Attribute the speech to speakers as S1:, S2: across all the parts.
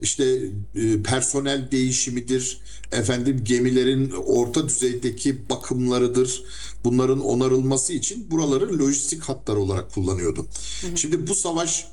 S1: işte personel değişimidir, efendim gemilerin orta düzeydeki bakımlarıdır. Bunların onarılması için buraları lojistik hatlar olarak kullanıyordu. Şimdi bu savaş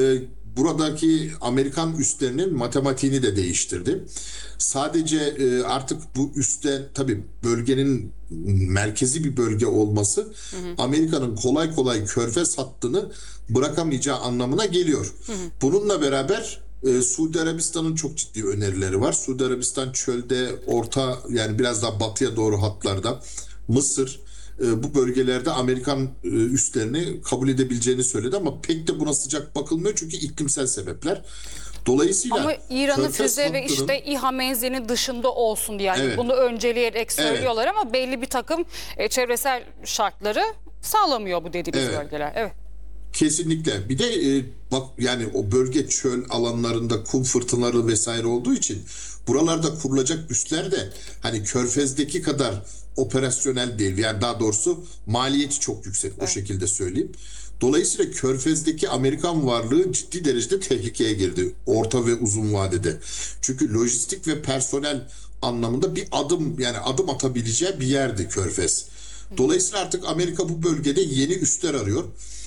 S1: buradaki Amerikan üslerinin matematiğini de değiştirdi. Sadece artık bu üste tabii bölgenin merkezi bir bölge olması Amerika'nın kolay kolay Körfez hattını bırakamayacağı anlamına geliyor. Bununla beraber Suudi Arabistan'ın çok ciddi önerileri var. Suudi Arabistan çölde, orta yani biraz daha batıya doğru hatlarda, Mısır bu bölgelerde Amerikan üslerini kabul edebileceğini söyledi ama pek de buna sıcak bakılmıyor çünkü iklimsel sebepler. Dolayısıyla
S2: Ama İran'ın
S1: Körfez
S2: füze ve
S1: hattının,
S2: işte İHA menzilinin dışında olsun diye yani
S1: evet,
S2: bunu önceleyerek söylüyorlar ama belli bir takım çevresel şartları sağlamıyor bu dediğiniz bölgeler. Evet.
S1: kesinlikle. Bir de bak yani o bölge çöl alanlarında kum fırtınaları vesaire olduğu için buralarda kurulacak üsler de hani Körfez'deki kadar operasyonel değil. Yani daha doğrusu maliyeti çok yüksek, o şekilde söyleyeyim. Dolayısıyla Körfez'deki Amerikan varlığı ciddi derecede tehlikeye girdi orta ve uzun vadede. Çünkü lojistik ve personel anlamında bir adım yani adım atabileceği bir yerdi Körfez. Dolayısıyla artık Amerika bu bölgede yeni üsler arıyor.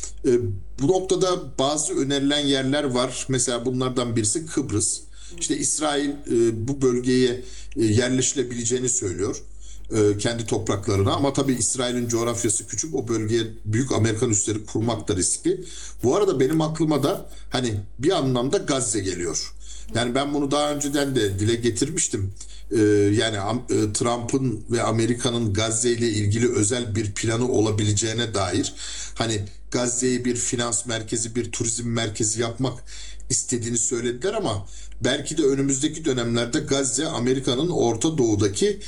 S1: Bu noktada bazı önerilen yerler var. Mesela bunlardan birisi Kıbrıs. İşte İsrail bu bölgeye yerleşilebileceğini söylüyor. Kendi topraklarına ama tabii İsrail'in coğrafyası küçük, o bölgeye büyük Amerikan üsleri kurmak da riskli. Bu arada benim aklıma da hani bir anlamda Gazze geliyor. Yani ben bunu daha önceden de dile getirmiştim. Yani Trump'ın ve Amerika'nın Gazze ile ilgili özel bir planı olabileceğine dair hani Gazze'yi bir finans merkezi, bir turizm merkezi yapmak istediğini söylediler ama belki de önümüzdeki dönemlerde Gazze Amerika'nın Orta Doğu'daki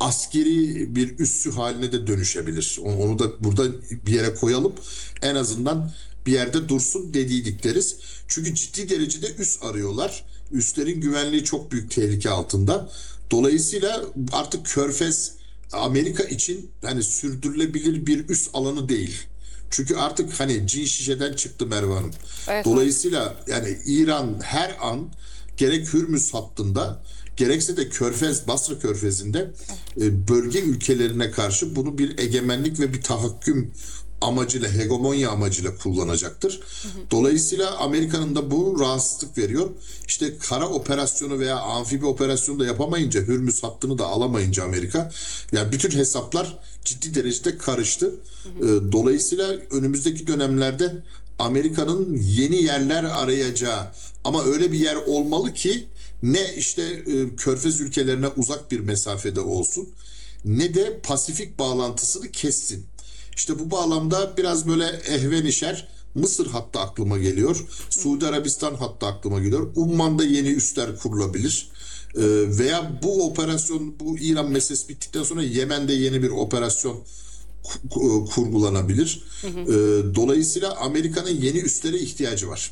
S1: askeri bir üssü haline de dönüşebilir. Onu da burada bir yere koyalım. En azından bir yerde dursun dediğidikleriz. Çünkü ciddi derecede üs arıyorlar. Üslerin güvenliği çok büyük tehlike altında. Dolayısıyla artık Körfez Amerika için hani sürdürülebilir bir üs alanı değil. Çünkü artık hani cin şişeden çıktı Merve Hanım.
S2: Evet.
S1: Dolayısıyla yani İran her an gerek Hürmüz hattında gerekse de Körfez, Basra Körfezi'nde bölge ülkelerine karşı bunu bir egemenlik ve bir tahakküm amacıyla, hegemonya amacıyla kullanacaktır. Dolayısıyla Amerika'nın da bu rahatsızlık veriyor. İşte kara operasyonu veya amfibi operasyonu da yapamayınca, Hürmüz hattını da alamayınca Amerika, yani bütün hesaplar ciddi derecede karıştı. Dolayısıyla önümüzdeki dönemlerde Amerika'nın yeni yerler arayacağı ama öyle bir yer olmalı ki ne işte Körfez ülkelerine uzak bir mesafede olsun ne de Pasifik bağlantısını kessin. İşte bu bağlamda biraz böyle ehvenişer Mısır hattı aklıma geliyor. Suudi Arabistan hattı aklıma geliyor. Umman'da yeni üsler kurulabilir. Veya bu operasyon, bu İran meselesi bittikten sonra Yemen'de yeni bir operasyon kurgulanabilir. Dolayısıyla Amerika'nın yeni üslere ihtiyacı var.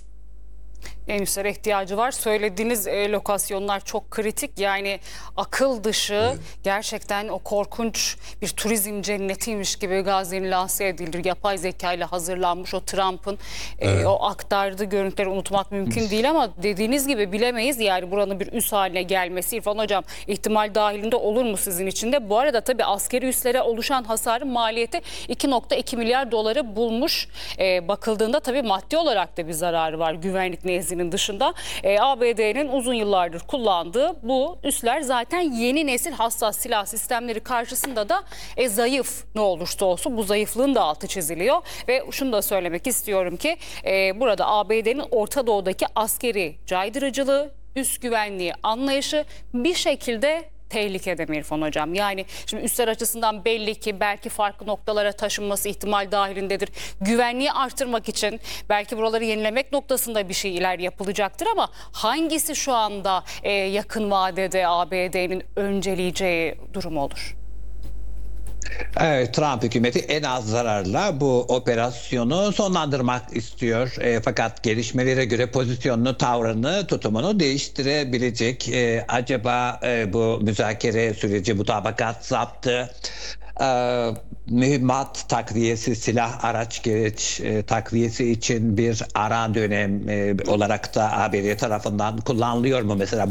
S2: En üstlere ihtiyacı var. Söylediğiniz lokasyonlar çok kritik. Yani akıl dışı, gerçekten o korkunç bir turizm cennetiymiş gibi Gazze'nin lanse edilir. Yapay zeka ile hazırlanmış o Trump'ın o aktardığı görüntüleri unutmak mümkün değil ama dediğiniz gibi bilemeyiz. Yani buranın bir üs haline gelmesi İrfan Hocam ihtimal dahilinde olur mu sizin için de? Bu arada tabii askeri üslere oluşan hasarın maliyeti 2,2 milyar doları bulmuş. Bakıldığında tabii maddi olarak da bir zararı var güvenlik nezdinde dışında. ABD'nin uzun yıllardır kullandığı bu üsler zaten yeni nesil hassas silah sistemleri karşısında da zayıf, ne olursa olsun bu zayıflığın da altı çiziliyor. Ve şunu da söylemek istiyorum ki burada ABD'nin Orta Doğu'daki askeri caydırıcılığı, üst güvenliği anlayışı bir şekilde tehlikede mi İrfan Hocam? Yani şimdi üsler açısından belli ki belki farklı noktalara taşınması ihtimal dahilindedir. Güvenliği artırmak için belki buraları yenilemek noktasında bir şeyler yapılacaktır ama hangisi şu anda yakın vadede ABD'nin önceleyeceği durum olur?
S3: Evet, Trump hükümeti en az zararla bu operasyonu sonlandırmak istiyor. Fakat gelişmelere göre pozisyonunu, tavrını, tutumunu değiştirebilecek. Acaba bu müzakere süreci, mutabakat zaptı, mühimmat takviyesi, silah araç gereç takviyesi için bir ara dönem olarak da ABD tarafından kullanılıyor mu? Mesela